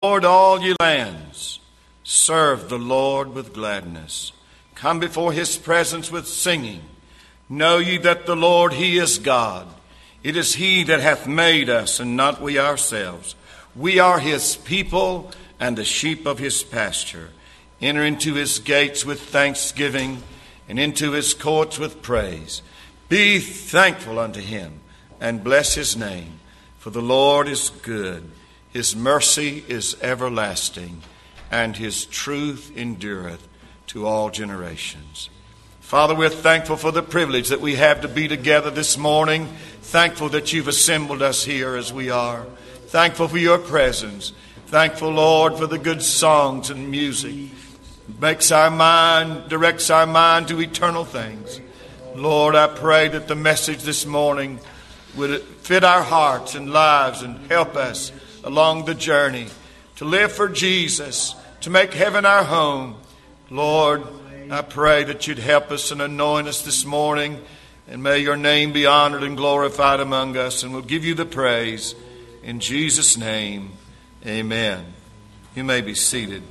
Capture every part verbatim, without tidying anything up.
Lord, all ye lands, serve the Lord with gladness. Come before his presence with singing. Know ye that the Lord, he is God. It is he that hath made us, and not we ourselves. We are his people, and the sheep of his pasture. Enter into his gates with thanksgiving, and into his courts with praise. Be thankful unto him, and bless his name. For the Lord is good. His mercy is everlasting, and his truth endureth to all generations. Father, we're thankful for the privilege that we have to be together this morning. Thankful that you've assembled us here as we are. Thankful for your presence. Thankful, Lord, for the good songs and music. Makes our mind, directs our mind to eternal things. Lord, I pray that the message this morning would fit our hearts and lives and help us along the journey to live for Jesus, to make heaven our home. Lord, I pray that you'd help us and anoint us this morning, and may your name be honored and glorified among us, and we'll give you the praise. In Jesus' name, amen. You may be seated.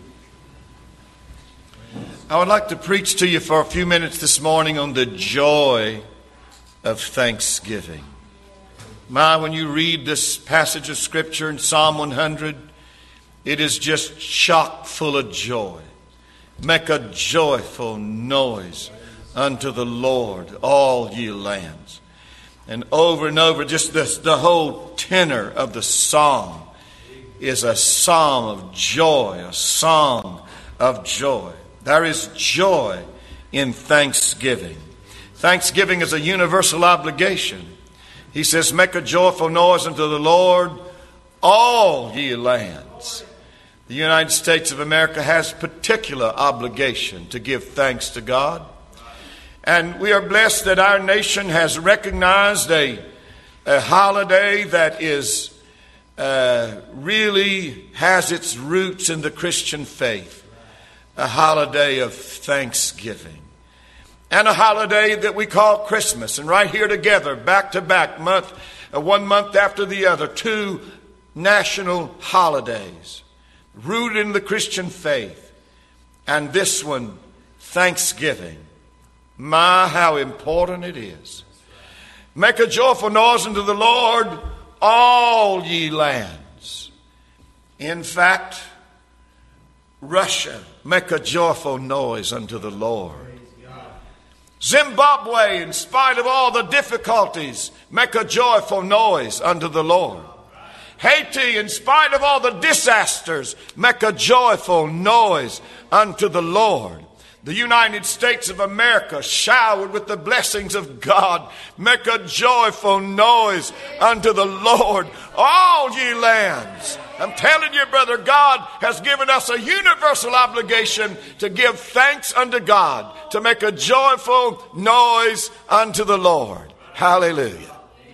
I would like to preach to you for a few minutes this morning on the joy of thanksgiving. My, when you read this passage of Scripture in Psalm one hundred, it is just chock full of joy. Make a joyful noise unto the Lord, all ye lands. And over and over, just this, the whole tenor of the psalm is a psalm of joy, a song of joy. There is joy in thanksgiving. Thanksgiving is a universal obligation. He says, make a joyful noise unto the Lord, all ye lands. The United States of America has particular obligation to give thanks to God. And we are blessed that our nation has recognized a, a holiday that is uh, really has its roots in the Christian faith. A holiday of thanksgiving. And a holiday that we call Christmas. And right here together, back to back, month, uh, one month after the other, two national holidays rooted in the Christian faith. And this one, Thanksgiving. My, how important it is. Make a joyful noise unto the Lord, all ye lands. In fact, Russia, make a joyful noise unto the Lord. Zimbabwe, in spite of all the difficulties, make a joyful noise unto the Lord. Haiti, in spite of all the disasters, make a joyful noise unto the Lord. The United States of America, showered with the blessings of God, make a joyful noise unto the Lord, all ye lands. I'm telling you, brother, God has given us a universal obligation to give thanks unto God, to make a joyful noise unto the Lord. Hallelujah.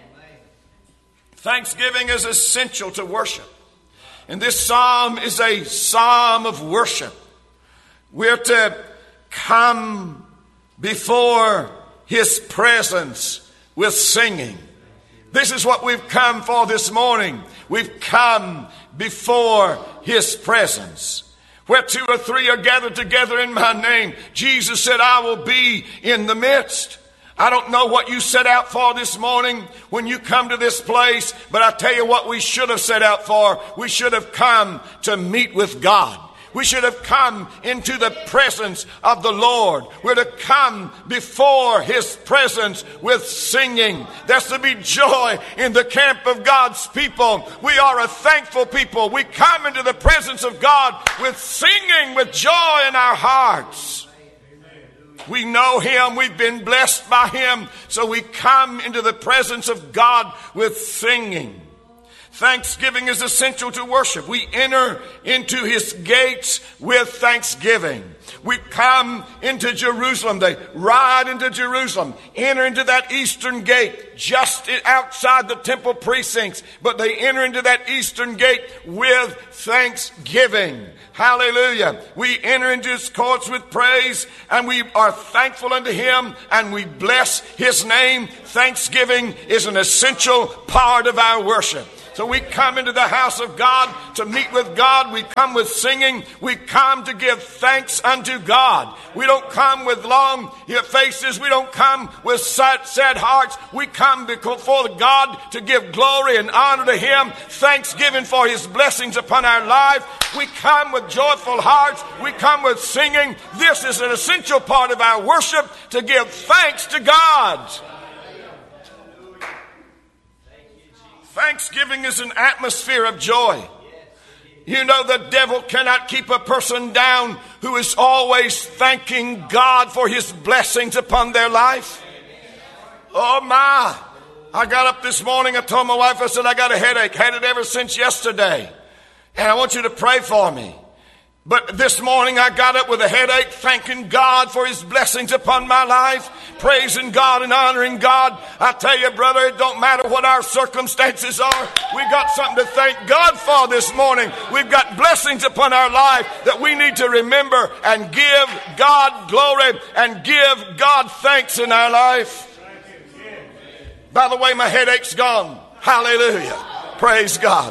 Thanksgiving is essential to worship. And this psalm is a psalm of worship. We're to come before his presence with singing. This is what we've come for this morning. We've come before his presence. Where two or three are gathered together in my name, Jesus said, I will be in the midst. I don't know what you set out for this morning when you come to this place, but I tell you what we should have set out for. We should have come to meet with God. We should have come into the presence of the Lord. We're to come before his presence with singing. There's to be joy in the camp of God's people. We are a thankful people. We come into the presence of God with singing, with joy in our hearts. We know him. We've been blessed by him. So we come into the presence of God with singing. Thanksgiving is essential to worship. We enter into his gates with thanksgiving. We come into Jerusalem. They ride into Jerusalem, enter into that eastern gate just outside the temple precincts. But they enter into that eastern gate with thanksgiving. Hallelujah. We enter into his courts with praise, and we are thankful unto him, and we bless his name. Thanksgiving is an essential part of our worship. So we come into the house of God to meet with God. We come with singing. We come to give thanks unto God. We don't come with long faces. We don't come with sad, sad hearts. We come before God to give glory and honor to Him. Thanksgiving for His blessings upon our life. We come with joyful hearts. We come with singing. This is an essential part of our worship, to give thanks to God. Thanksgiving is an atmosphere of joy. You know, the devil cannot keep a person down who is always thanking God for His blessings upon their life. Oh my, I got up this morning, I told my wife, I said, I got a headache, had it ever since yesterday. And I want you to pray for me. But this morning I got up with a headache, thanking God for His blessings upon my life, praising God and honoring God. I tell you, brother, it don't matter what our circumstances are. We've got something to thank God for this morning. We've got blessings upon our life that we need to remember and give God glory and give God thanks in our life. By the way, my headache's gone. Hallelujah. Praise God.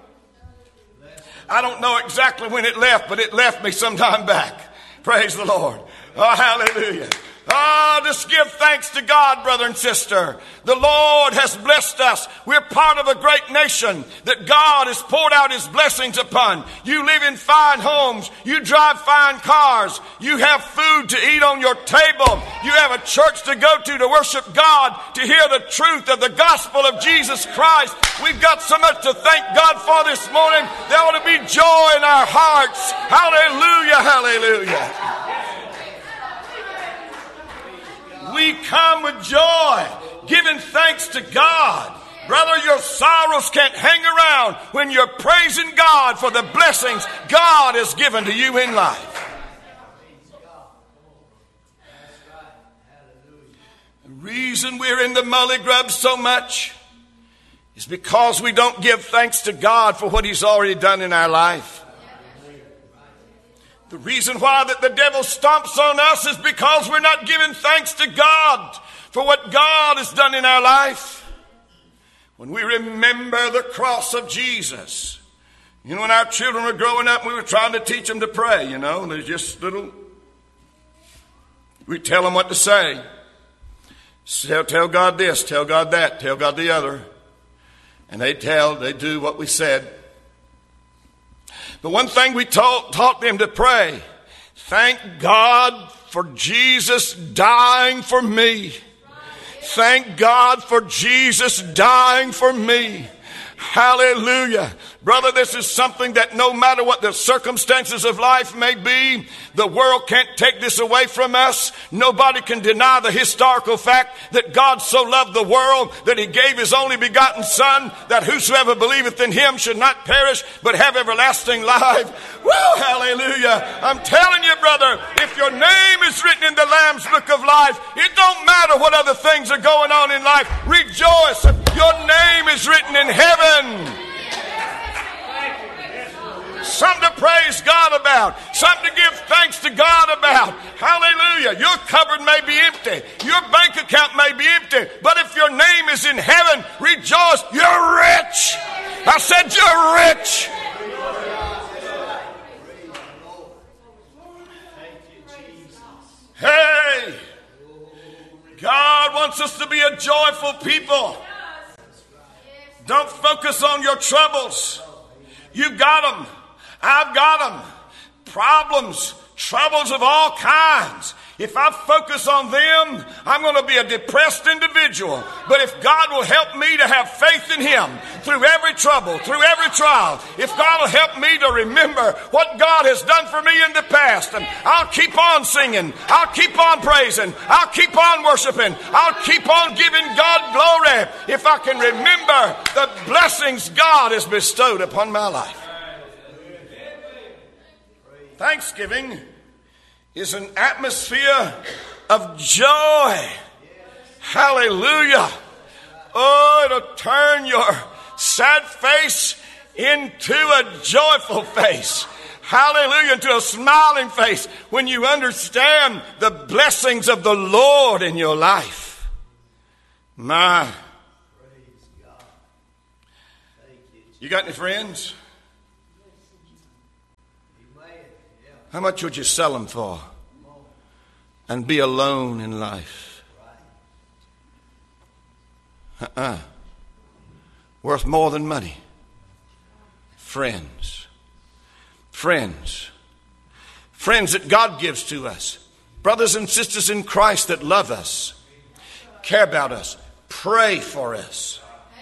I don't know exactly when it left, but it left me some time back. Praise the Lord. Oh, hallelujah. Oh, just give thanks to God, brother and sister. The Lord has blessed us. We're part of a great nation that God has poured out His blessings upon. You live in fine homes. You drive fine cars. You have food to eat on your table. You have a church to go to to worship God, to hear the truth of the gospel of Jesus Christ. We've got so much to thank God for this morning. There ought to be joy in our hearts. Hallelujah, hallelujah. We come with joy, giving thanks to God. Brother, your sorrows can't hang around when you're praising God for the blessings God has given to you in life. The reason we're in the mully grub so much is because we don't give thanks to God for what He's already done in our life. The reason why that the devil stomps on us is because we're not giving thanks to God for what God has done in our life. When we remember the cross of Jesus, you know, when our children were growing up, we were trying to teach them to pray, you know, there's just little, we tell them what to say. Tell, tell God this, tell God that, tell God the other. And they tell, they do what we said. But one thing we taught, taught them to pray, thank God for Jesus dying for me. Thank God for Jesus dying for me. Hallelujah. Brother, this is something that no matter what the circumstances of life may be, the world can't take this away from us. Nobody can deny the historical fact that God so loved the world that He gave His only begotten Son, that whosoever believeth in Him should not perish but have everlasting life. Woo, hallelujah. I'm telling you, brother, if your name is written in the Lamb's book of life, it don't matter what other things are going on in life. Rejoice. Your name is written in heaven. Something to praise God about. Something to give thanks to God about. Hallelujah. Your cupboard may be empty. Your bank account may be empty. But if your name is in heaven, rejoice. You're rich. I said you're rich. Hey, God wants us to be a joyful people. Don't focus on your troubles. You've got them. I've got them. Problems, troubles of all kinds. If I focus on them, I'm going to be a depressed individual. But if God will help me to have faith in Him through every trouble, through every trial, if God will help me to remember what God has done for me in the past, and I'll keep on singing, I'll keep on praising, I'll keep on worshiping, I'll keep on giving God glory if I can remember the blessings God has bestowed upon my life. Thanksgiving is an atmosphere of joy. Hallelujah. Oh, it'll turn your sad face into a joyful face. Hallelujah, into a smiling face when you understand the blessings of the Lord in your life. My. You got any friends? How much would you sell them for and be alone in life? Uh-uh. Worth more than money. Friends. Friends. Friends that God gives to us. Brothers and sisters in Christ that love us, care about us, pray for us.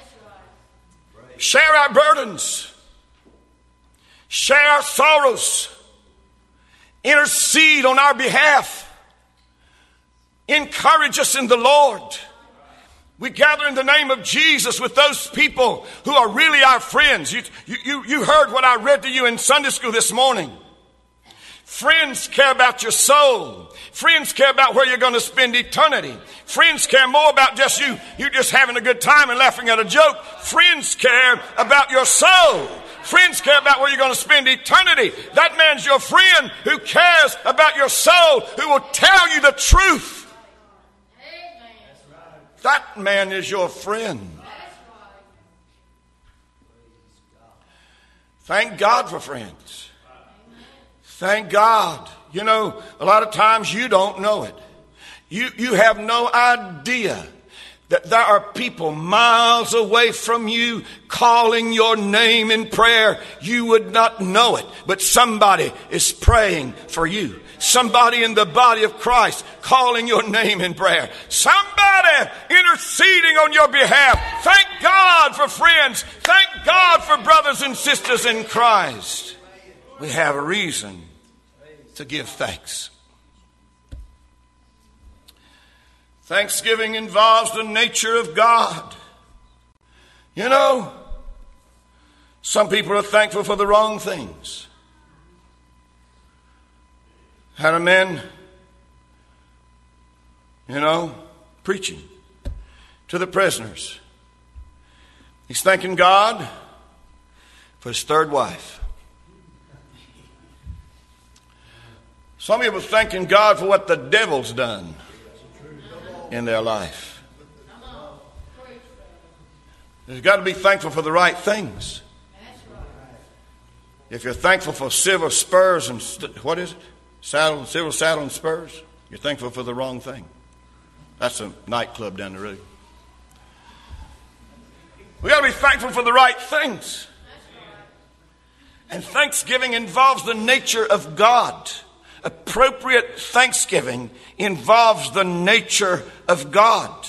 Share our burdens. Share our sorrows. Intercede on our behalf. Encourage us in the Lord. We gather in the name of Jesus with those people who are really our friends. You, you, you heard what I read to you in Sunday school this morning. Friends care about your soul. Friends care about where you're going to spend eternity. Friends care more about just you, you just having a good time and laughing at a joke. Friends care about your soul. Friends care about where you're going to spend eternity. That man's your friend who cares about your soul, who will tell you the truth. That man is your friend. Thank God for friends. Thank God. You know, a lot of times you don't know it. You, you have no idea that there are people miles away from you calling your name in prayer. You would not know it, but somebody is praying for you. Somebody in the body of Christ calling your name in prayer. Somebody interceding on your behalf. Thank God for friends. Thank God for brothers and sisters in Christ. We have a reason to give thanks. Thanksgiving involves the nature of God. You know, some people are thankful for the wrong things. Had a man, you know, preaching to the prisoners. He's thanking God for his third wife. Some people are thanking God for what the devil's done in their life. There's got to be thankful for the right things. If you're thankful for silver spurs and st- what is it? Saddle, silver saddle and spurs, you're thankful for the wrong thing. That's a nightclub down the road. We got to be thankful for the right things. And thanksgiving involves the nature of God. Appropriate thanksgiving involves the nature of God.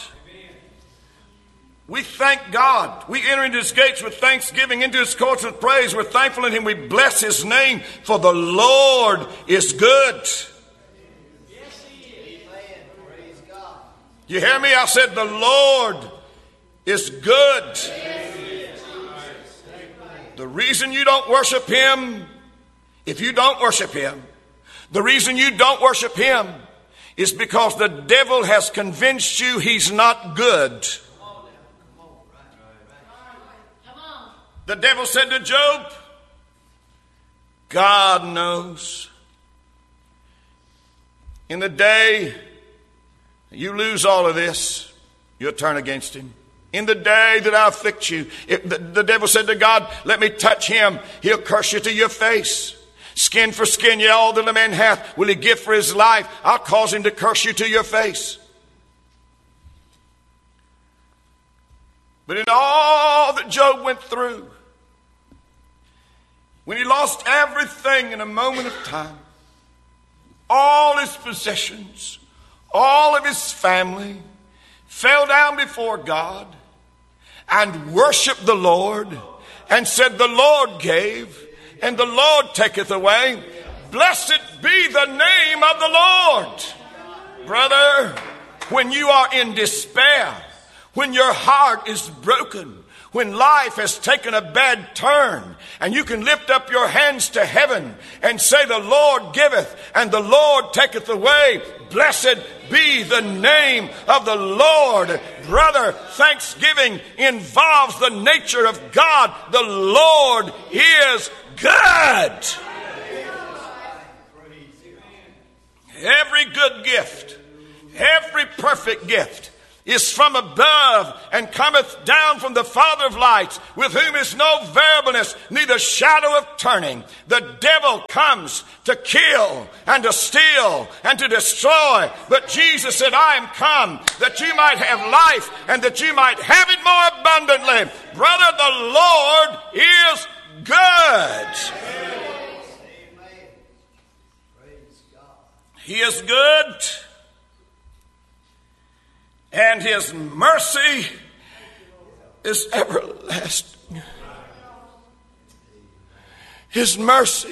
We thank God. We enter into his gates with thanksgiving, into his courts with praise. We're thankful in him. We bless his name, for the Lord is good. Yes, he is. Praise God. You hear me? I said the Lord is good. Yes, he is. The reason you don't worship him, if you don't worship him, the reason you don't worship him is because the devil has convinced you he's not good. The devil said to Job, God knows. In the day you lose all of this, you'll turn against him. In the day that I afflict you, it, the, the devil said to God, let me touch him. He'll curse you to your face. Skin for skin, yea, all that a man hath will he give for his life. I'll cause him to curse you to your face. But in all that Job went through, when he lost everything in a moment of time, all his possessions, all of his family, fell down before God and worshiped the Lord and said, the Lord gave and the Lord taketh away. Blessed be the name of the Lord. Brother, when you are in despair, when your heart is broken, when life has taken a bad turn, and you can lift up your hands to heaven and say, the Lord giveth and the Lord taketh away. Blessed be the name of the Lord. Brother, thanksgiving involves the nature of God. The Lord is good. Every good gift, every perfect gift is from above and cometh down from the Father of lights, with whom is no variableness, neither shadow of turning. The devil comes to kill and to steal and to destroy. But Jesus said, I am come that you might have life and that you might have it more abundantly. Brother, the Lord is good. He is good. And his mercy is everlasting. His mercy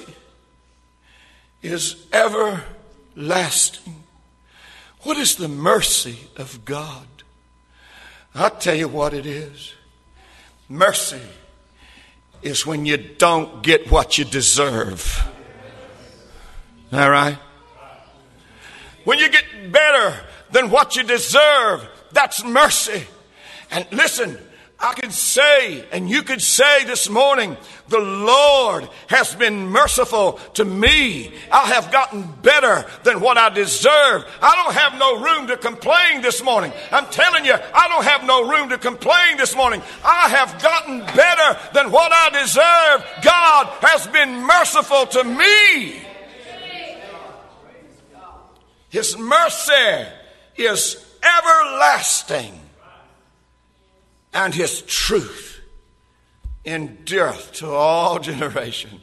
is everlasting. What is the mercy of God? I'll tell you what it is. Mercy is when you don't get what you deserve. All right? When you get better than what you deserve, that's mercy. And listen, I can say, and you could say this morning, the Lord has been merciful to me. I have gotten better than what I deserve. I don't have no room to complain this morning. I'm telling you, I don't have no room to complain this morning. I have gotten better than what I deserve. God has been merciful to me. His mercy is everlasting, and his truth endureth to all generations.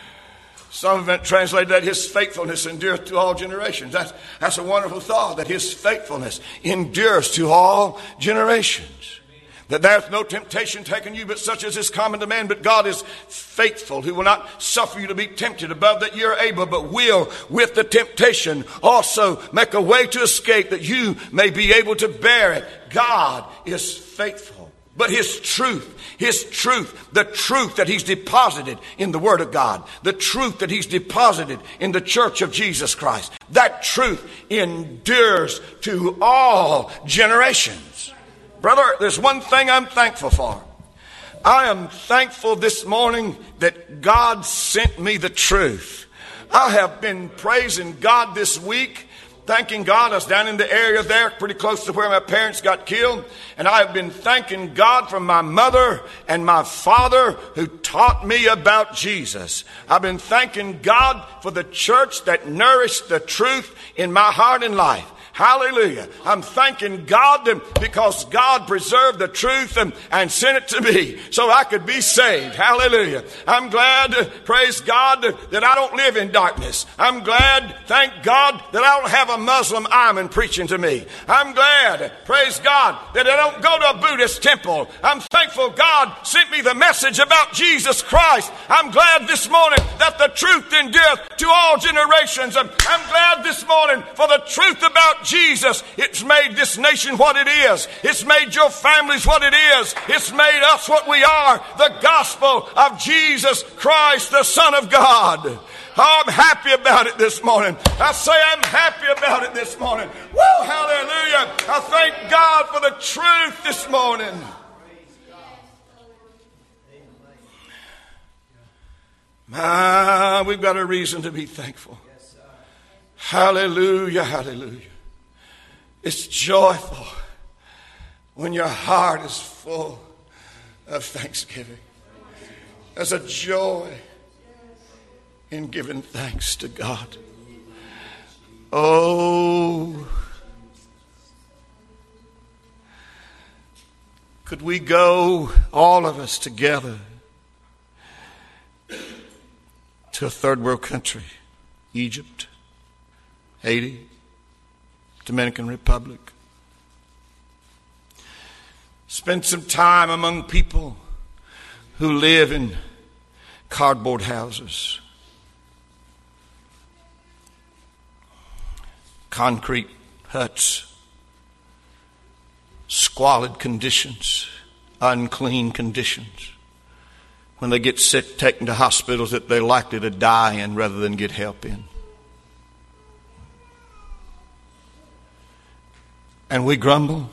Some have translated that his faithfulness endureth to all generations. That's, that's a wonderful thought, that his faithfulness endures to all generations. That there's no temptation taken you but such as is common to man. But God is faithful, who will not suffer you to be tempted above that you're able, but will with the temptation also make a way to escape, that you may be able to bear it. God is faithful. But his truth, his truth, the truth that he's deposited in the Word of God, the truth that he's deposited in the church of Jesus Christ, that truth endures to all generations. Brother, there's one thing I'm thankful for. I am thankful this morning that God sent me the truth. I have been praising God this week, thanking God. I was down in the area there, pretty close to where my parents got killed. And I have been thanking God for my mother and my father who taught me about Jesus. I've been thanking God for the church that nourished the truth in my heart and life. Hallelujah. I'm thanking God because God preserved the truth and, and sent it to me so I could be saved. Hallelujah. I'm glad, praise God, that I don't live in darkness. I'm glad, thank God, that I don't have a Muslim imam preaching to me. I'm glad, praise God, that I don't go to a Buddhist temple. I'm thankful God sent me the message about Jesus Christ. I'm glad this morning that the truth endureth to all generations. I'm, I'm glad this morning for the truth about Jesus. It's made this nation what it is. It's made your families what it is. It's made us what we are. The gospel of Jesus Christ, the Son of God. Oh, I'm happy about it this morning. I say I'm happy about it this morning. Woo, hallelujah. I thank God for the truth this morning. My, we've got a reason to be thankful. Hallelujah, hallelujah. It's joyful when your heart is full of thanksgiving. There's a joy in giving thanks to God. Oh, could we go, all of us together, to a third world country, Egypt, Haiti, Dominican Republic. Spend some time among people who live in cardboard houses, concrete huts, squalid conditions, unclean conditions. When they get sick, taken to hospitals that they're likely to die in rather than get help in. And we grumble.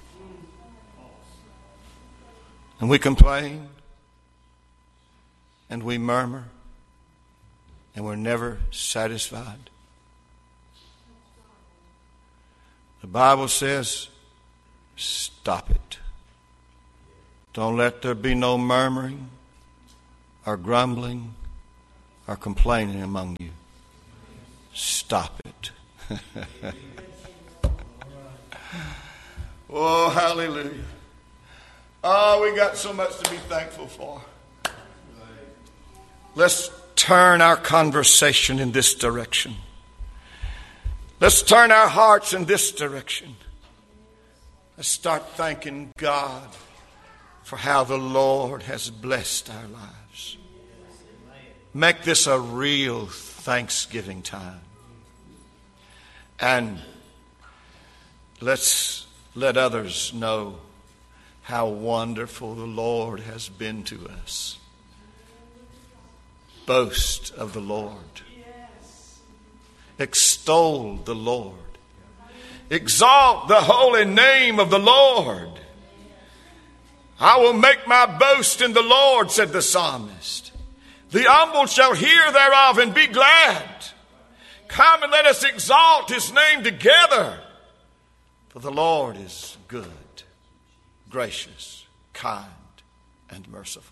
And we complain. And we murmur. And we're never satisfied. The Bible says, stop it. Don't let there be no murmuring or grumbling or complaining among you. Stop it. Oh, hallelujah. Oh, we got so much to be thankful for. Let's turn our conversation in this direction. Let's turn our hearts in this direction. Let's start thanking God for how the Lord has blessed our lives. Make this a real Thanksgiving time. And let's let others know how wonderful the Lord has been to us. Boast of the Lord. Extol the Lord. Exalt the holy name of the Lord. I will make my boast in the Lord, said the psalmist. The humble shall hear thereof and be glad. Come and let us exalt his name together. For the Lord is good, gracious, kind, and merciful.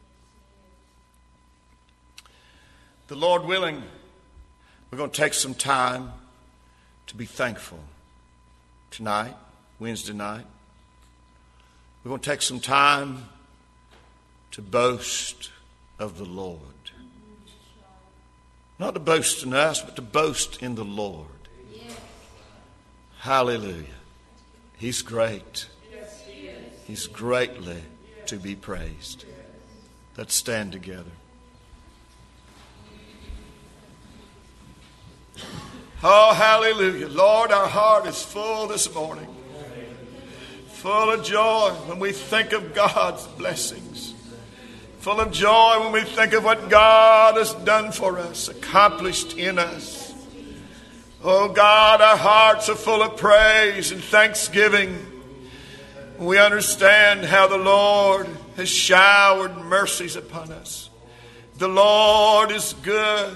The Lord willing, we're going to take some time to be thankful tonight, Wednesday night. We're going to take some time to boast of the Lord. Not to boast in us, but to boast in the Lord. Hallelujah. He's great. He's greatly to be praised. Let's stand together. Oh, hallelujah. Lord, our heart is full this morning. Full of joy when we think of God's blessings. Full of joy when we think of what God has done for us, accomplished in us. Oh God, our hearts are full of praise and thanksgiving. We understand how the Lord has showered mercies upon us. The Lord is good.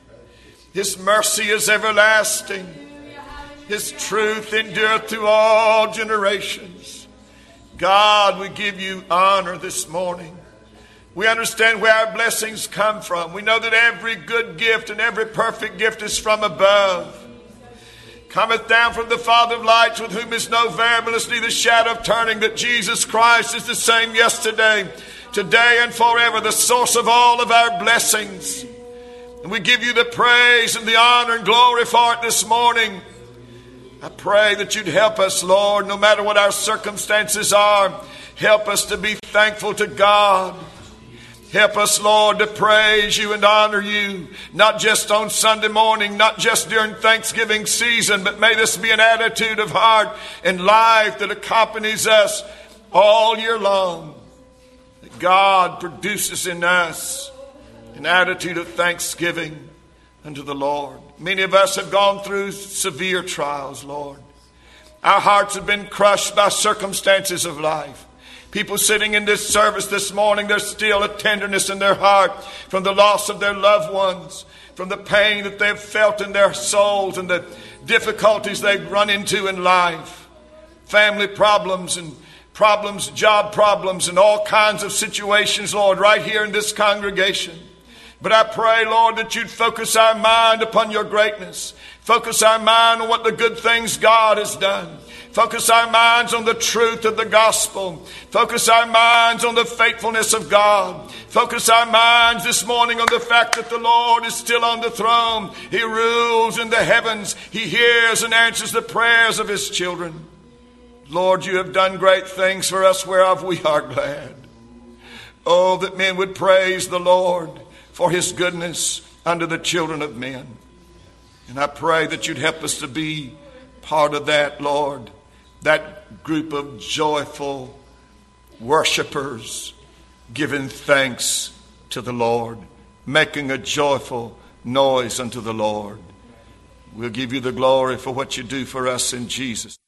His mercy is everlasting. His truth endureth through all generations. God, we give you honor this morning. We understand where our blessings come from. We know that every good gift and every perfect gift is from above. Cometh down from the Father of lights, with whom is no variableness, neither shadow of turning, that Jesus Christ is the same yesterday, today, and forever, the source of all of our blessings. And we give you the praise and the honor and glory for it this morning. I pray that you'd help us, Lord, no matter what our circumstances are. Help us to be thankful to God. Help us, Lord, to praise you and honor you, not just on Sunday morning, not just during Thanksgiving season, but may this be an attitude of heart and life that accompanies us all year long. That God produces in us an attitude of thanksgiving unto the Lord. Many of us have gone through severe trials, Lord. Our hearts have been crushed by circumstances of life. People sitting in this service this morning, there's still a tenderness in their heart from the loss of their loved ones, from the pain that they've felt in their souls and the difficulties they've run into in life. Family problems and problems, job problems, and all kinds of situations, Lord, right here in this congregation. But I pray, Lord, that you'd focus our mind upon your greatness. Focus our mind on what the good things God has done. Focus our minds on the truth of the gospel. Focus our minds on the faithfulness of God. Focus our minds this morning on the fact that the Lord is still on the throne. He rules in the heavens. He hears and answers the prayers of his children. Lord, you have done great things for us whereof we are glad. Oh, that men would praise the Lord for his goodness unto the children of men. And I pray that you'd help us to be part of that, Lord. That group of joyful worshipers giving thanks to the Lord, making a joyful noise unto the Lord. We'll give you the glory for what you do for us in Jesus.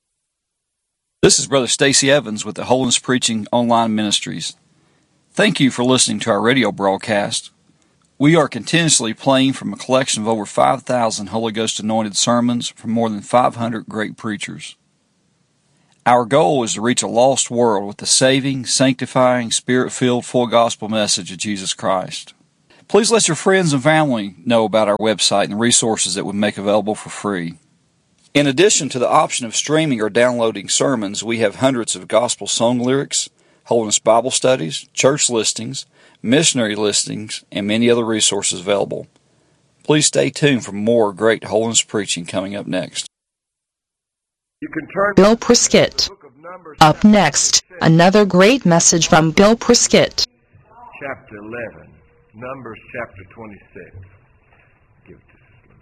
This is Brother Stacy Evans with the Holiness Preaching Online Ministries. Thank you for listening to our radio broadcast. We are continuously playing from a collection of over five thousand Holy Ghost anointed sermons from more than five hundred great preachers. Our goal is to reach a lost world with the saving, sanctifying, Spirit-filled, full gospel message of Jesus Christ. Please let your friends and family know about our website and the resources that we make available for free. In addition to the option of streaming or downloading sermons, we have hundreds of gospel song lyrics, Holiness Bible studies, church listings, missionary listings, and many other resources available. Please stay tuned for more great holiness preaching coming up next. You can turn Bill Prescott. Up next, another great message from Bill Prescott. Chapter eleven, Numbers chapter twenty-six. Give it to us.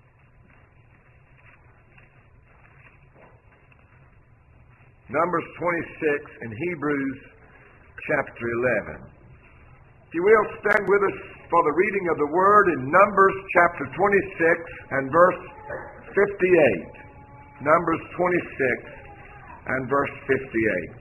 Numbers twenty-six and Hebrews chapter eleven. If you will, stand with us for the reading of the Word in Numbers chapter twenty-six and verse fifty-eight. Numbers twenty-six and verse fifty-eight.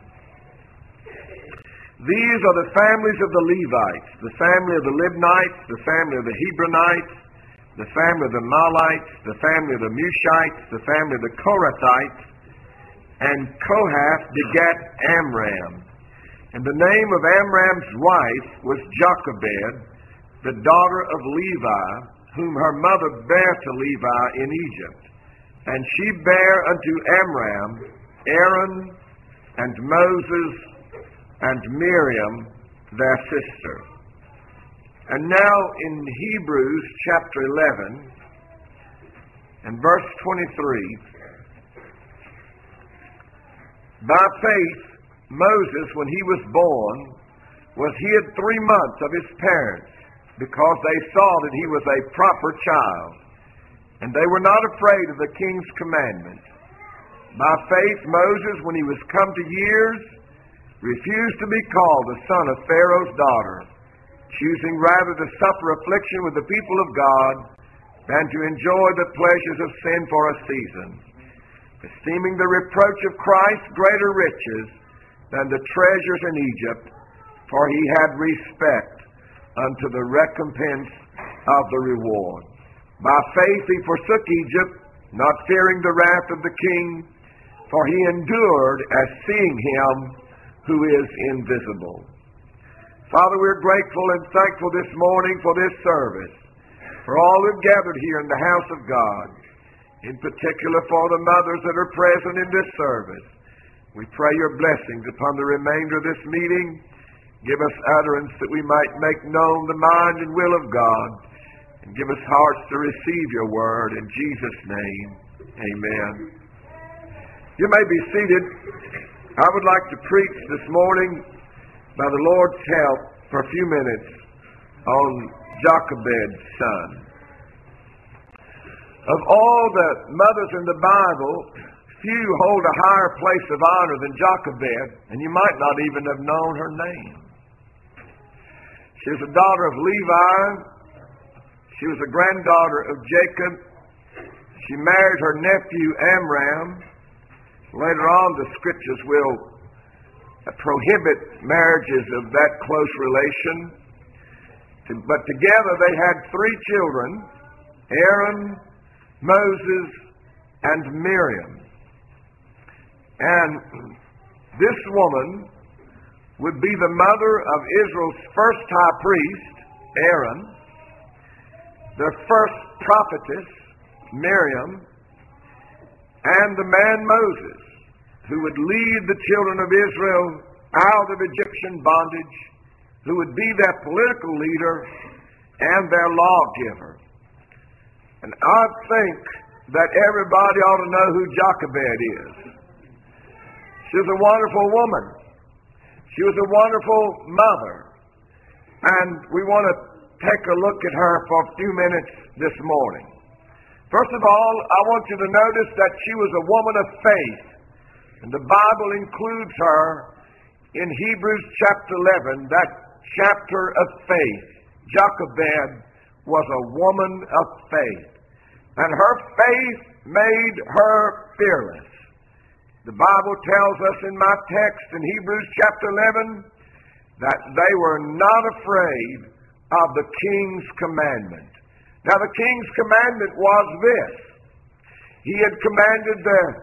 These are the families of the Levites, the family of the Libnites, the family of the Hebronites, the family of the Malites, the family of the Mushites, the family of the Korathites, and Kohath begat Amram. And the name of Amram's wife was Jochebed, the daughter of Levi, whom her mother bare to Levi in Egypt. And she bare unto Amram Aaron and Moses and Miriam their sister. And now in Hebrews chapter eleven and verse twenty-three, by faith Moses, when he was born, was hid three months of his parents, because they saw that he was a proper child, and they were not afraid of the king's commandment. By faith Moses, when he was come to years, refused to be called the son of Pharaoh's daughter, choosing rather to suffer affliction with the people of God than to enjoy the pleasures of sin for a season, esteeming the reproach of Christ greater riches than the treasures in Egypt, for he had respect unto the recompense of the reward. By faith he forsook Egypt, not fearing the wrath of the king, for he endured as seeing him who is invisible. Father, we're grateful and thankful this morning for this service, for all who've gathered here in the house of God, in particular for the mothers that are present in this service. We pray your blessings upon the remainder of this meeting. Give us utterance that we might make known the mind and will of God, and give us hearts to receive your word. In Jesus' name, amen. You may be seated. I would like to preach this morning, by the Lord's help, for a few minutes on Jochebed's son. Of all the mothers in the Bible, few hold a higher place of honor than Jochebed, and you might not even have known her name. She was a daughter of Levi. She was a granddaughter of Jacob. She married her nephew Amram. Later on, the scriptures will prohibit marriages of that close relation. But together they had three children, Aaron, Moses, and Miriam. And this woman would be the mother of Israel's first high priest, Aaron, their first prophetess, Miriam, and the man Moses, who would lead the children of Israel out of Egyptian bondage, who would be their political leader and their lawgiver. And I think that everybody ought to know who Jochebed is. She was a wonderful woman. She was a wonderful mother. And we want to take a look at her for a few minutes this morning. First of all, I want you to notice that she was a woman of faith. And the Bible includes her in Hebrews chapter eleven, that chapter of faith. Jochebed was a woman of faith. And her faith made her fearless. The Bible tells us in my text in Hebrews chapter eleven that they were not afraid of the king's commandment. Now the king's commandment was this. He had commanded the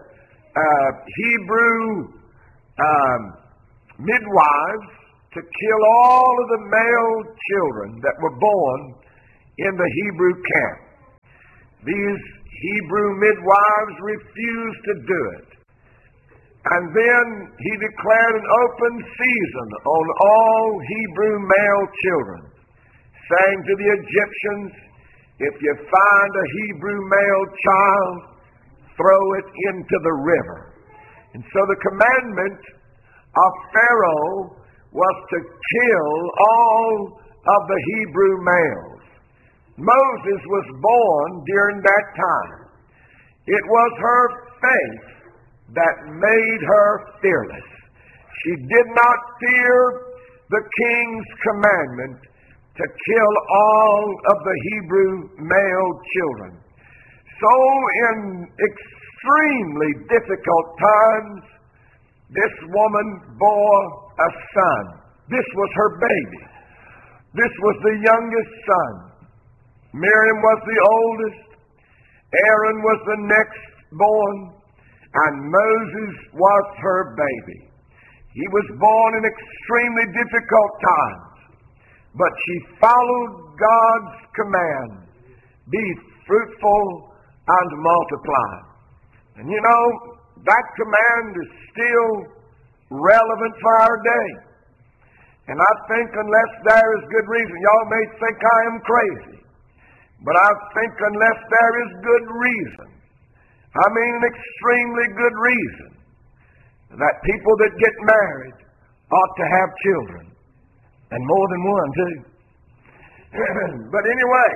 uh, Hebrew um, midwives to kill all of the male children that were born in the Hebrew camp. These Hebrew midwives refused to do it. And then he declared an open season on all Hebrew male children, saying to the Egyptians, if you find a Hebrew male child, throw it into the river. And so the commandment of Pharaoh was to kill all of the Hebrew males. Moses was born during that time. It was her faith that made her fearless. She did not fear the king's commandment to kill all of the Hebrew male children. So in extremely difficult times, this woman bore a son. This was her baby. This was the youngest son. Miriam was the oldest. Aaron was the next born. And Moses was her baby. He was born in extremely difficult times. But she followed God's command. Be fruitful and multiply. And you know, that command is still relevant for our day. And I think unless there is good reason, y'all may think I am crazy, but I think unless there is good reason, I mean an extremely good reason, that people that get married ought to have children, and more than one too. But anyway,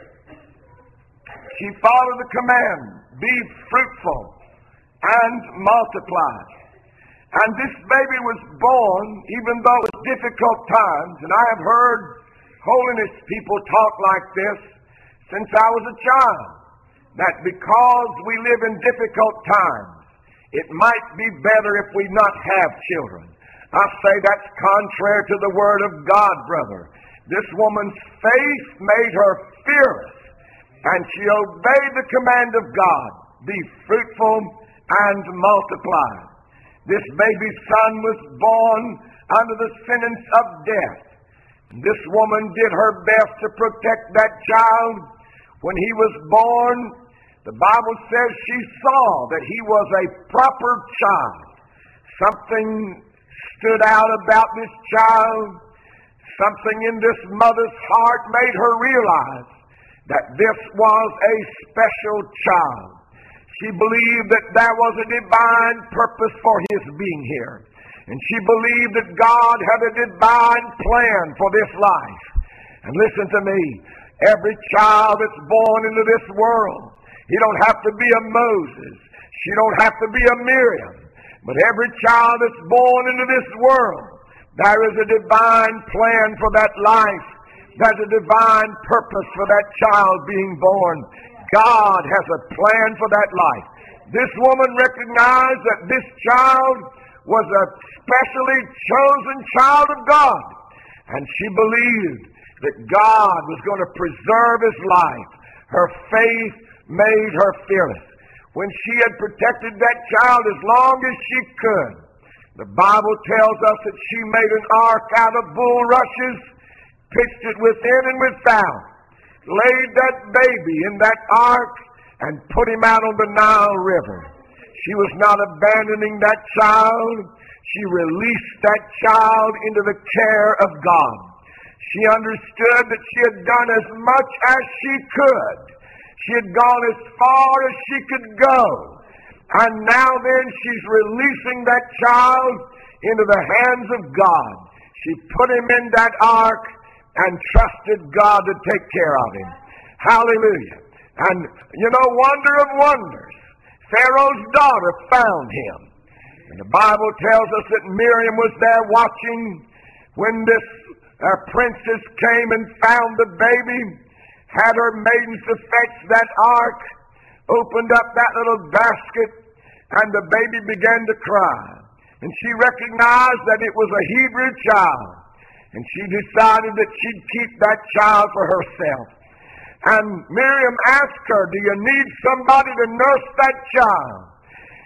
she followed the command, be fruitful and multiply. And this baby was born, even though it was difficult times, and I have heard holiness people talk like this since I was a child, that because we live in difficult times, it might be better if we not have children. I say that's contrary to the Word of God, brother. This woman's faith made her fearless, and she obeyed the command of God, be fruitful and multiply. This baby's son was born under the sentence of death. And this woman did her best to protect that child. When he was born, the Bible says she saw that he was a proper child. Something stood out about this child. Something in this mother's heart made her realize that this was a special child. She believed that there was a divine purpose for his being here. And she believed that God had a divine plan for this life. And listen to me, every child that's born into this world, he don't have to be a Moses. She don't have to be a Miriam. But every child that's born into this world, there is a divine plan for that life. There's a divine purpose for that child being born. God has a plan for that life. This woman recognized that this child was a specially chosen child of God. And she believed that God was going to preserve his life. Her faith made her fearless. When she had protected that child as long as she could, the Bible tells us that she made an ark out of bulrushes, pitched it within and without, laid that baby in that ark, and put him out on the Nile River. She was not abandoning that child. She released that child into the care of God. She understood that she had done as much as she could. She had gone as far as she could go. And now then she's releasing that child into the hands of God. She put him in that ark and trusted God to take care of him. Hallelujah. And you know, wonder of wonders, Pharaoh's daughter found him. And the Bible tells us that Miriam was there watching when this uh, princess came and found the baby, had her maidens to fetch that ark, opened up that little basket, and the baby began to cry. And she recognized that it was a Hebrew child. And she decided that she'd keep that child for herself. And Miriam asked her, do you need somebody to nurse that child?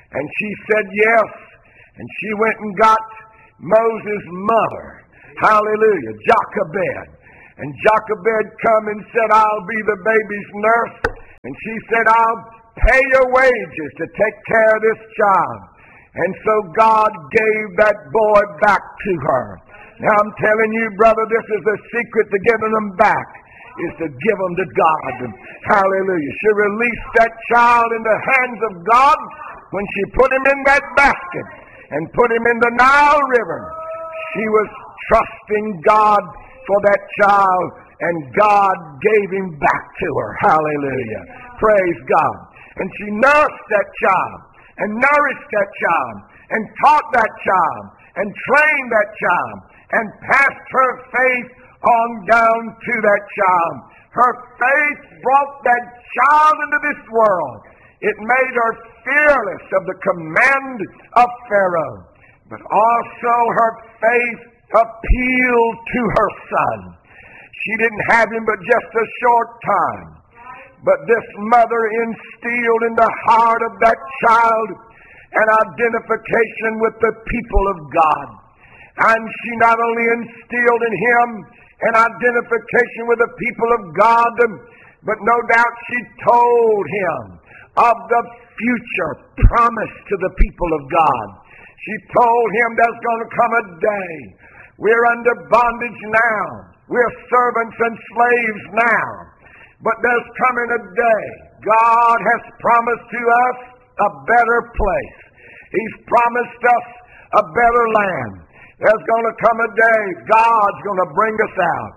And she said yes. And she went and got Moses' mother. Hallelujah. Jochebed. And Jochebed come and said, I'll be the baby's nurse. And she said, I'll pay your wages to take care of this child. And so God gave that boy back to her. Now I'm telling you, brother, this is the secret to giving them back, is to give them to God. Hallelujah. She released that child in the hands of God when she put him in that basket and put him in the Nile River. She was trusting God for that child, and God gave him back to her. Hallelujah. Praise God. And she nursed that child and nourished that child and taught that child and trained that child and passed her faith on down to that child. Her faith brought that child into this world. It made her fearless of the command of Pharaoh. But also her faith appealed to her son. She didn't have him but just a short time. But this mother instilled in the heart of that child an identification with the people of God. And she not only instilled in him an identification with the people of God, but no doubt she told him of the future promised to the people of God. She told him there's going to come a day. We're under bondage now. We're servants and slaves now. But there's coming a day. God has promised to us a better place. He's promised us a better land. There's going to come a day God's going to bring us out.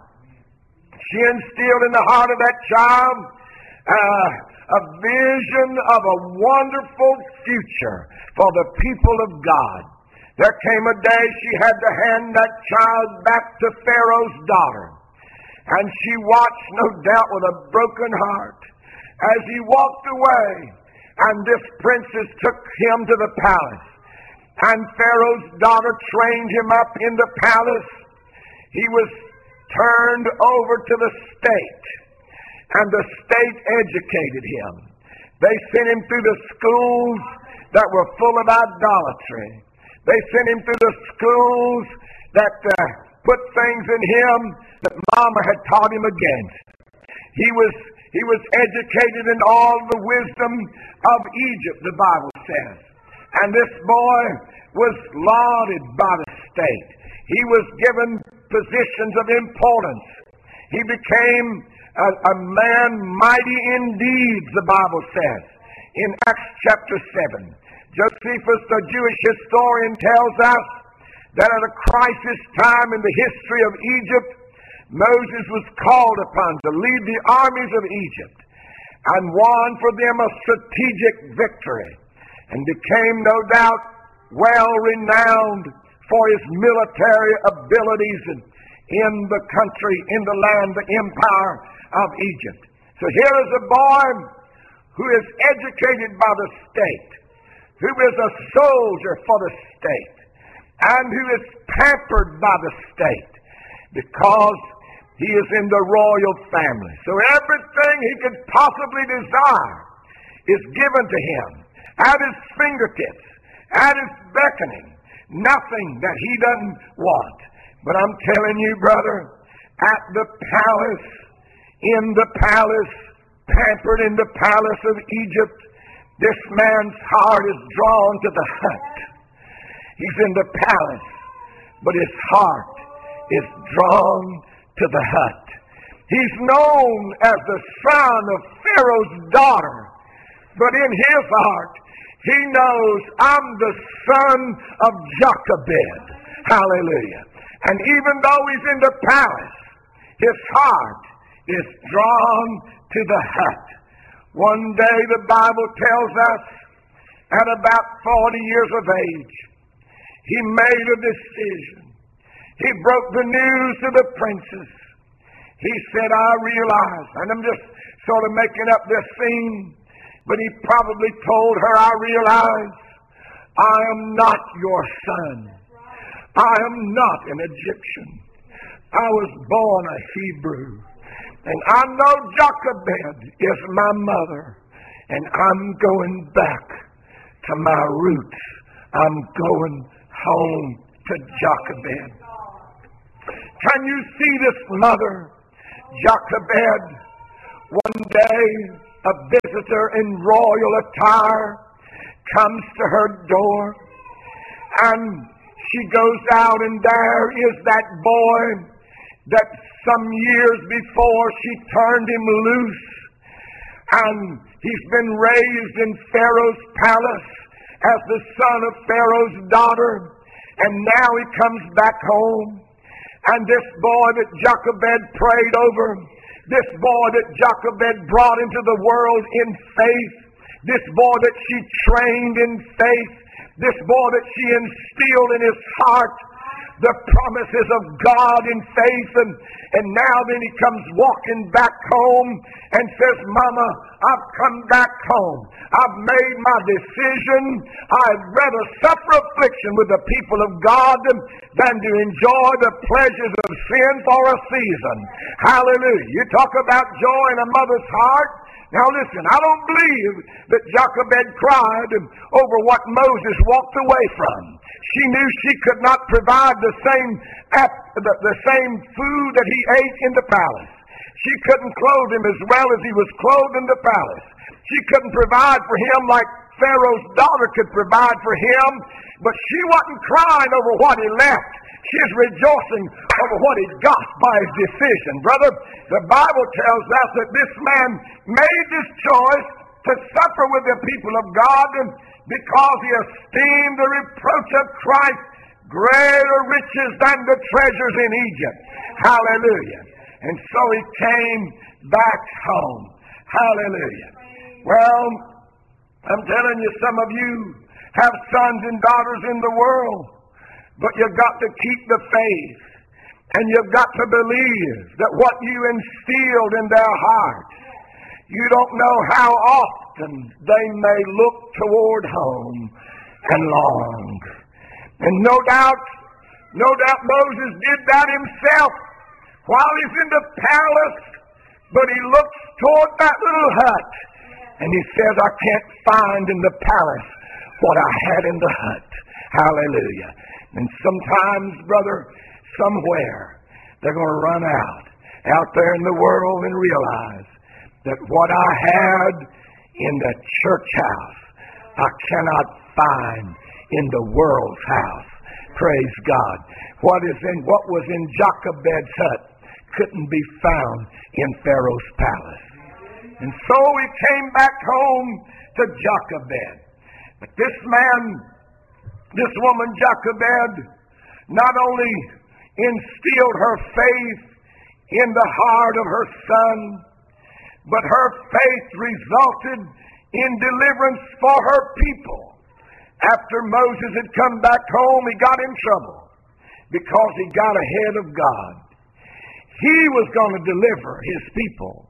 She instilled in the heart of that child uh, a vision of a wonderful future for the people of God. There came a day she had to hand that child back to Pharaoh's daughter. And she watched, no doubt, with a broken heart as he walked away. And this princess took him to the palace. And Pharaoh's daughter trained him up in the palace. He was turned over to the state. And the state educated him. They sent him through the schools that were full of idolatry. They sent him through the schools that uh, put things in him that Mama had taught him against. He was he was educated in all the wisdom of Egypt, the Bible says. And this boy was lauded by the state. He was given positions of importance. He became a, a man mighty in deeds, the Bible says, in Acts chapter seven. Josephus, the Jewish historian, tells us that at a crisis time in the history of Egypt, Moses was called upon to lead the armies of Egypt and won for them a strategic victory, and became, no doubt, well renowned for his military abilities in the country, in the land, the empire of Egypt. So here is a boy who is educated by the state, who is a soldier for the state, and who is pampered by the state because he is in the royal family. So everything he could possibly desire is given to him at his fingertips, at his beckoning. Nothing that he doesn't want. But I'm telling you, brother, at the palace, in the palace, pampered in the palace of Egypt, this man's heart is drawn to the hut. He's in the palace, but his heart is drawn to the hut. He's known as the son of Pharaoh's daughter, but in his heart, he knows I'm the son of Jochebed. Hallelujah. And even though he's in the palace, his heart is drawn to the hut. One day the Bible tells us at about forty years of age, he made a decision. He broke the news to the princess. He said, I realize, and I'm just sort of making up this scene, but he probably told her, I realize I am not your son. I am not an Egyptian. I was born a Hebrew. And I know Jochebed is my mother. And I'm going back to my roots. I'm going home to Jochebed. Can you see this mother, Jochebed? One day, a visitor in royal attire comes to her door, and she goes out, and there is that boy that some years before she turned him loose, and he's been raised in Pharaoh's palace as the son of Pharaoh's daughter, and now he comes back home. And this boy that Jochebed prayed over, this boy that Jochebed brought into the world in faith, this boy that she trained in faith, this boy that she instilled in his heart the promises of God in faith, and, and now then he comes walking back home and says, Mama, I've come back home. I've made my decision. I'd rather suffer affliction with the people of God than to enjoy the pleasures of sin for a season. Hallelujah. You talk about joy in a mother's heart. Now listen, I don't believe that Jochebed cried over what Moses walked away from. She knew she could not provide the same the, the same food that he ate in the palace. She couldn't clothe him as well as he was clothed in the palace. She couldn't provide for him like Pharaoh's daughter could provide for him, but she wasn't crying over what he left. She's rejoicing over what he got by his decision. Brother, the Bible tells us that this man made this choice to suffer with the people of God because he esteemed the reproach of Christ greater riches than the treasures in Egypt. Hallelujah. And so he came back home. Hallelujah. Well, I'm telling you, some of you have sons and daughters in the world, but you've got to keep the faith, and you've got to believe that what you instilled in their hearts, you don't know how often they may look toward home and long. And no doubt, no doubt Moses did that himself while he's in the palace, but he looks toward that little hut, and he says, I can't find in the palace what I had in the hut. Hallelujah. And sometimes, brother, somewhere, they're going to run out, out there in the world and realize that what I had in the church house, I cannot find in the world's house. Praise God. What is in what was in Jochebed's hut couldn't be found in Pharaoh's palace. And so he came back home to Jochebed. But this man, this woman Jochebed, not only instilled her faith in the heart of her son, but her faith resulted in deliverance for her people. After Moses had come back home, he got in trouble because he got ahead of God. He was going to deliver his people.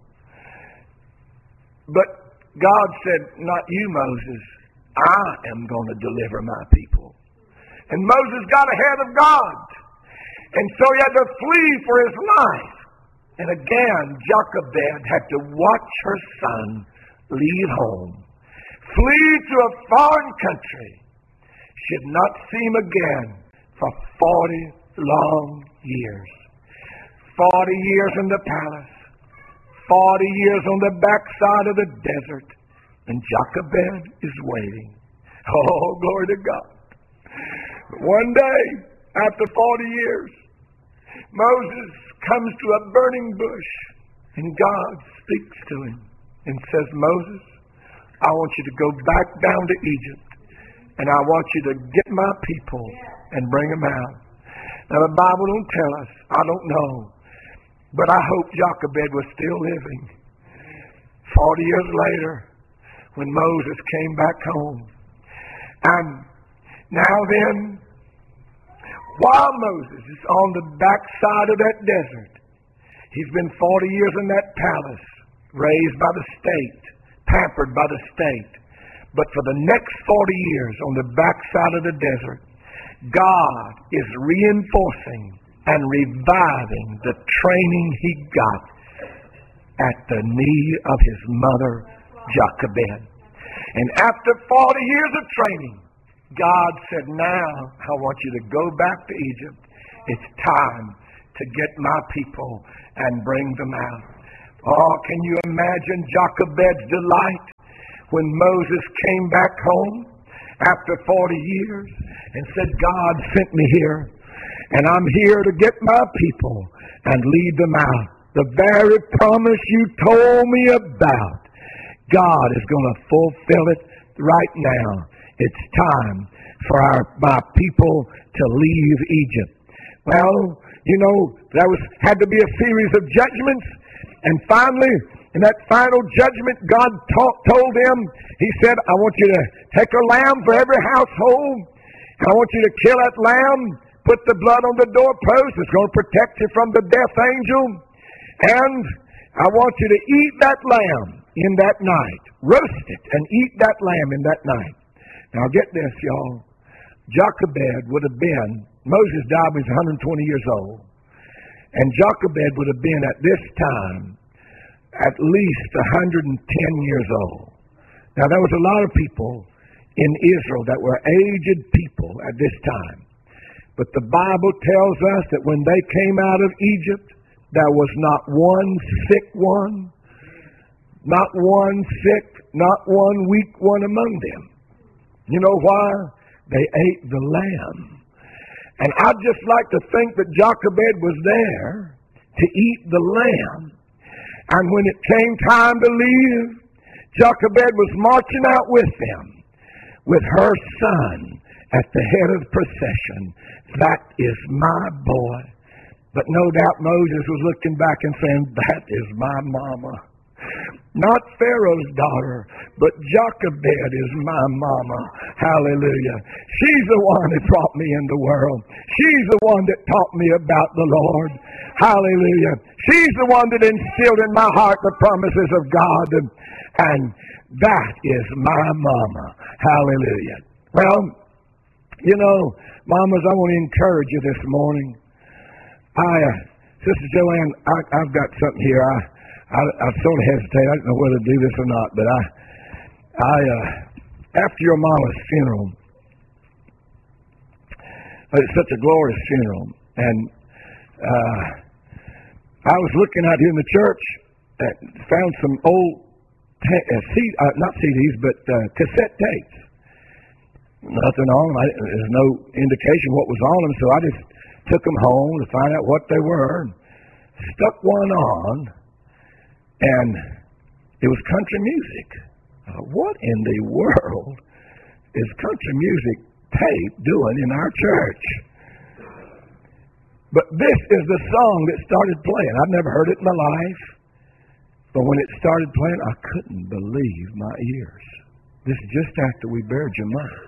But God said, not you, Moses. I am going to deliver my people. And Moses got ahead of God. And so he had to flee for his life. And again, Jochebed had to watch her son leave home, flee to a foreign country, should not see him again for forty long years. Forty years in the palace, forty years on the backside of the desert, and Jochebed is waiting. Oh, glory to God. But one day, after forty years, Moses comes to a burning bush, and God speaks to him and says, Moses, I want you to go back down to Egypt, and I want you to get my people and bring them out. Now, the Bible don't tell us. I don't know. But I hope Jochebed was still living. Forty years later, when Moses came back home. And now then, while Moses is on the backside of that desert, he's been forty years in that palace, raised by the state, pampered by the state. But for the next forty years on the backside of the desert, God is reinforcing and reviving the training he got at the knee of his mother, Jochebed. And after forty years of training, God said, now I want you to go back to Egypt. It's time to get my people and bring them out. Oh, can you imagine Jochebed's delight when Moses came back home after forty years and said, God sent me here, and I'm here to get my people and lead them out. The very promise you told me about, God is going to fulfill it right now. It's time for our my people to leave Egypt. Well, you know, there was had to be a series of judgments, and finally, in that final judgment, God taught, told them, He said, I want you to take a lamb for every household, and I want you to kill that lamb, put the blood on the doorpost. It's going to protect you from the death angel, and I want you to eat that lamb in that night. Roast it and eat that lamb in that night. Now get this, y'all. Jochebed would have been, Moses died when he was one hundred twenty years old, and Jochebed would have been at this time at least one hundred ten years old. Now there was a lot of people in Israel that were aged people at this time. But the Bible tells us that when they came out of Egypt, there was not one sick one, not one sick, not one weak one among them. You know why? They ate the lamb. And I'd just like to think that Jochebed was there to eat the lamb. And when it came time to leave, Jochebed was marching out with them, with her son at the head of the procession. That is my boy. But no doubt Moses was looking back and saying, that is my mama. Not Pharaoh's daughter, but Jochebed is my mama. Hallelujah. She's the one that brought me in the world. She's the one that taught me about the Lord. Hallelujah. She's the one that instilled in my heart the promises of God. And, and that is my mama. Hallelujah. Well, you know, mamas, I want to encourage you this morning. I, uh, Sister Joanne, I, I've got something here. I, I, I sort of hesitate. I don't know whether to do this or not, but I, I, uh, after your mama's funeral, it's such a glorious funeral, and uh, I was looking out here in the church, and found some old, ta- uh, C, uh, not C Ds, but uh, cassette tapes. Nothing on them. I, there's no indication what was on them, so I just took them home to find out what they were, and stuck one on, and it was country music. Uh, what in the world is country music tape doing in our church? But this is the song that started playing. I've never heard it in my life, but when it started playing, I couldn't believe my ears. This is just after we buried your mother.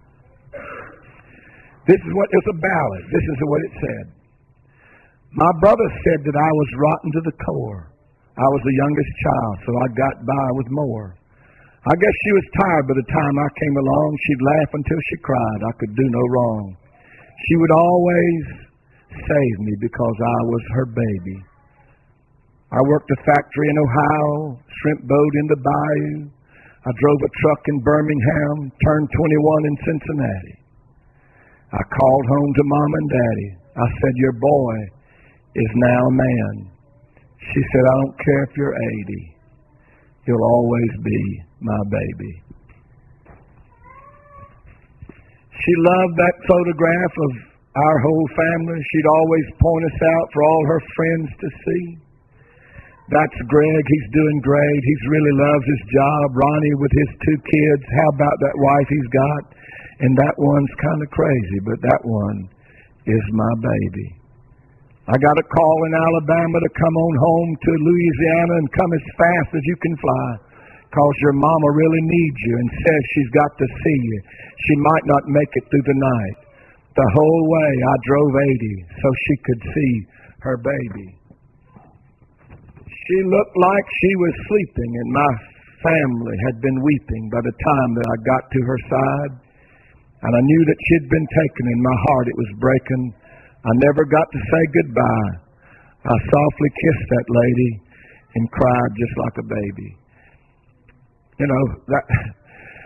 This is what, it's a ballad. This is what it said. My brother said that I was rotten to the core. I was the youngest child, so I got by with more. I guess she was tired by the time I came along. She'd laugh until she cried. I could do no wrong. She would always save me because I was her baby. I worked a factory in Ohio, shrimp boat in the bayou. I drove a truck in Birmingham, turned twenty-one in Cincinnati. I called home to Mom and Daddy. I said, your boy is now a man. She said, I don't care if you're eighty. You'll always be my baby. She loved that photograph of our whole family. She'd always point us out for all her friends to see. That's Greg. He's doing great. He really loves his job. Ronnie with his two kids. How about that wife he's got? And that one's kind of crazy, but that one is my baby. I got a call in Alabama to come on home to Louisiana and come as fast as you can fly, because your mama really needs you and says she's got to see you. She might not make it through the night. The whole way I drove eighty so she could see her baby. She looked like she was sleeping, and my family had been weeping by the time that I got to her side. And I knew that she'd been taken. In my heart it was breaking. I never got to say goodbye. I softly kissed that lady and cried just like a baby. You know, that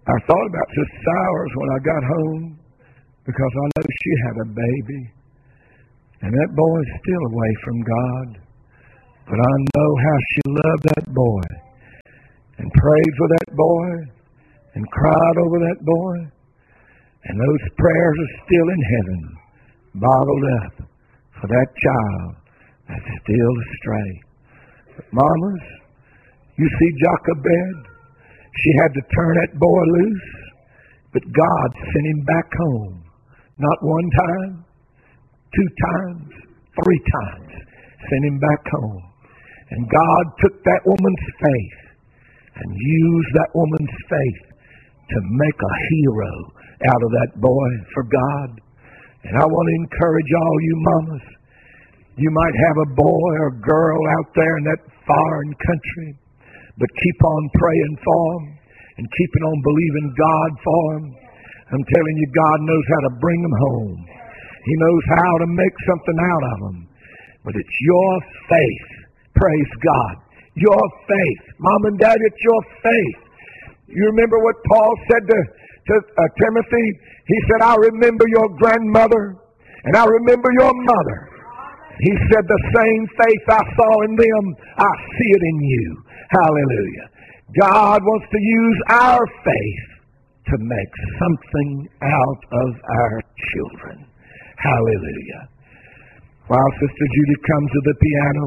I thought about Sister Sowers when I got home because I know she had a baby. And that boy's still away from God. But I know how she loved that boy and prayed for that boy and cried over that boy. And those prayers are still in heaven, bottled up for that child that's still astray. But mamas, you see Jochebed? She had to turn that boy loose, but God sent him back home. Not one time, two times, three times. Sent him back home. And God took that woman's faith and used that woman's faith to make a hero out of that boy for God. And I want to encourage all you mamas. You might have a boy or girl out there in that foreign country, but keep on praying for them and keeping on believing God for them. I'm telling you, God knows how to bring them home. He knows how to make something out of them. But it's your faith. Praise God. Your faith. Mom and Dad, it's your faith. You remember what Paul said to, to uh, Timothy? He said, I remember your grandmother and I remember your mother. He said, the same faith I saw in them, I see it in you. Hallelujah. God wants to use our faith to make something out of our children. Hallelujah. While Sister Judy comes to the piano,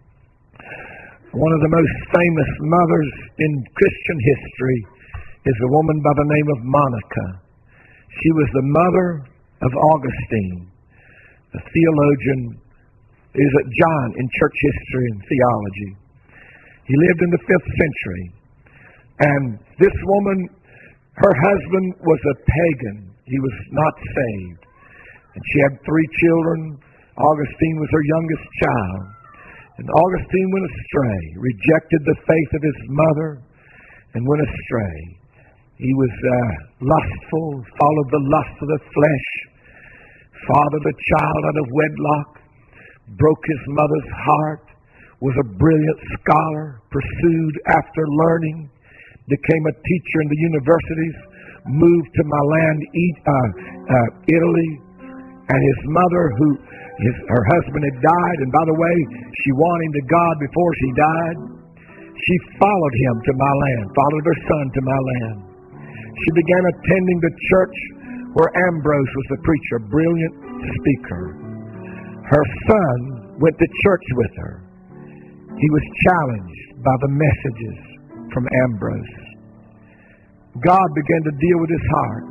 one of the most famous mothers in Christian history is a woman by the name of Monica. She was the mother of Augustine, the theologian. Is a John in church history and theology. He lived in the fifth century. And this woman, her husband was a pagan. He was not saved. And she had three children. Augustine was her youngest child. And Augustine went astray, rejected the faith of his mother, and went astray. He was uh, lustful, followed the lust of the flesh, fathered a child out of wedlock, broke his mother's heart, was a brilliant scholar, pursued after learning, became a teacher in the universities, moved to Milan, uh, uh, Italy, and his mother, who his, her husband had died, and by the way, she won him to God before she died. She followed him to Milan, followed her son to Milan. She began attending the church where Ambrose was the preacher, a brilliant speaker. Her son went to church with her. He was challenged by the messages from Ambrose. God began to deal with his heart.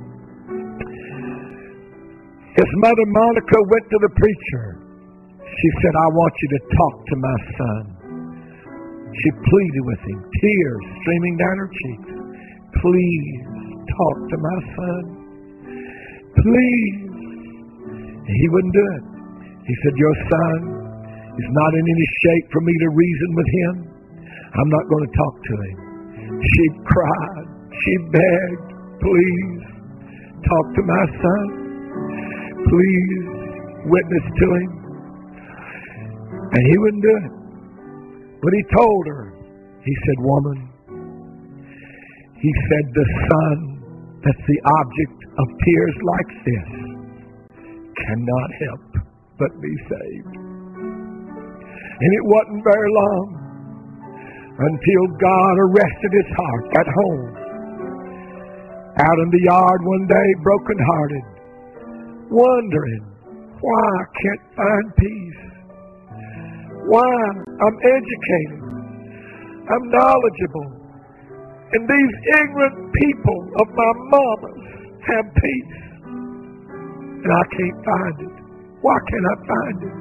His mother Monica went to the preacher. She said, I want you to talk to my son. She pleaded with him, tears streaming down her cheeks. Please talk to my son. Please. He wouldn't do it. He said, your son is not in any shape for me to reason with him. I'm not going to talk to him. She cried. She begged, please talk to my son. Please witness to him. And he wouldn't do it. But he told her, he said, woman, he said, the son that's the object of tears like this cannot help but be saved. And it wasn't very long until God arrested his heart at home. Out in the yard one day, brokenhearted, wondering why I can't find peace. Why I'm educated, I'm knowledgeable, and these ignorant people of my mamas have peace, and I can't find it. Why can't I find it?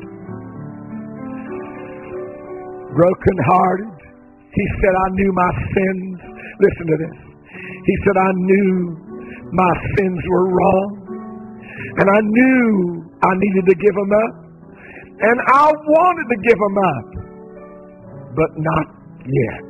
Broken-hearted, he said, I knew my sins. Listen to this. He said, I knew my sins were wrong, and I knew I needed to give them up, and I wanted to give them up, but not yet.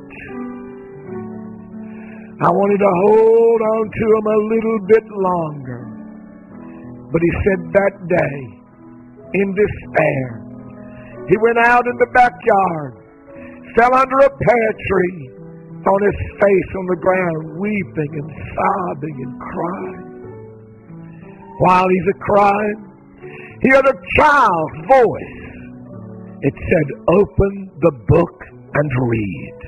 I wanted to hold on to them a little bit longer. But he said that day, in despair, he went out in the backyard, fell under a pear tree, on his face on the ground, weeping and sobbing and crying. While he's a crying, he heard a child's voice. It said, open the book and read.